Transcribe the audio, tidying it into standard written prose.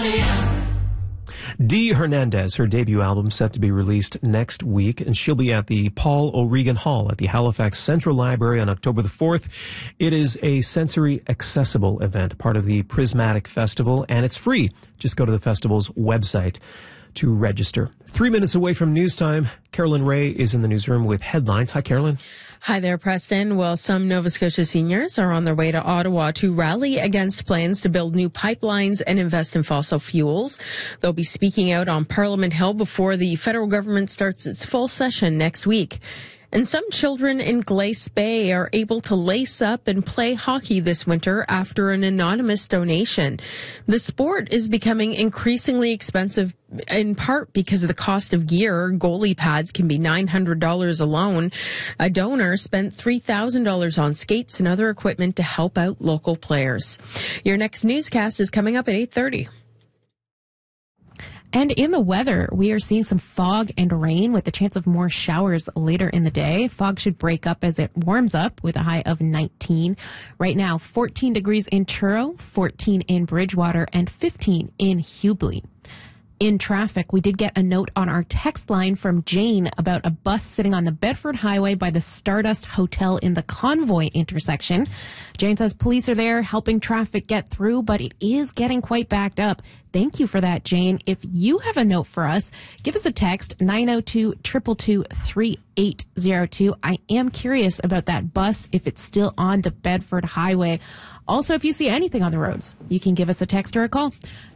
Dee Hernandez, her debut album set to be released next week, and she'll be at the Paul O'Regan Hall at the Halifax Central Library on October the 4th. It is a sensory accessible event, part of the Prismatic Festival, and it's free. Just go to the festival's website to register. 3 minutes away from news time, Carolyn Ray is in the newsroom with headlines. Hi, Carolyn. Hi there, Preston. Well, some Nova Scotia seniors are on their way to Ottawa to rally against plans to build new pipelines and invest in fossil fuels. They'll be speaking out on Parliament Hill before the federal government starts its full session next week. And some children in Glace Bay are able to lace up and play hockey this winter after an anonymous donation. The sport is becoming increasingly expensive, in part because of the cost of gear. Goalie pads can be $900 alone. A donor spent $3,000 on skates and other equipment to help out local players. Your next newscast is coming up at 8:30. And in the weather, we are seeing some fog and rain with the chance of more showers later in the day. Fog should break up as it warms up with a high of 19. Right now, 14 degrees in Truro, 14 in Bridgewater, and 15 in Hubli. In traffic, we did get a note on our text line from Jane about a bus sitting on the Bedford Highway by the Stardust Hotel in the Convoy intersection. Jane says police are there helping traffic get through, but it is getting quite backed up. Thank you for that, Jane. If you have a note for us, give us a text, 902-222-3802. I am curious about that bus, if it's still on the Bedford Highway. Also, if you see anything on the roads, you can give us a text or a call.